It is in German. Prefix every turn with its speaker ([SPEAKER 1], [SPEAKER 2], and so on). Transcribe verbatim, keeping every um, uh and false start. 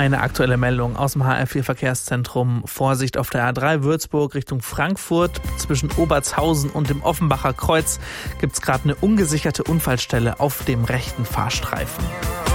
[SPEAKER 1] Eine aktuelle Meldung aus dem H R vier Verkehrszentrum. Vorsicht auf der A drei Würzburg Richtung Frankfurt. Zwischen Obertshausen und dem Offenbacher Kreuz gibt es gerade eine ungesicherte Unfallstelle auf dem rechten Fahrstreifen.